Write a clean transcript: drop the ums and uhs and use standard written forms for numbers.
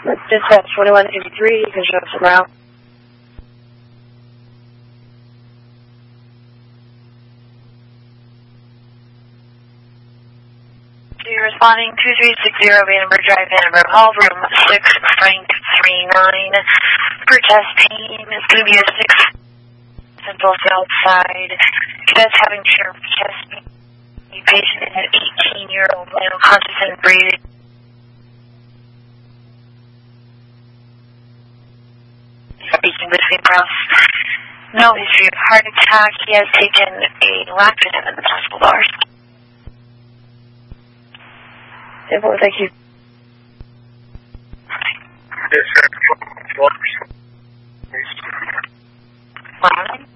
Dispatch 2183, you can show us around. So you're responding 2360 Vandenberg Drive, Vandenberg Hall, room 6, Frank 39. For chest pain, it's going to be a 6 central south side. Cadet's having sharp chest pain. The patient is an 18-year-old male, conscious and breathing. Speaking between breaths. No history of heart attack. He has taken a laxative in the past 12 hours. Well, thank you. Morning.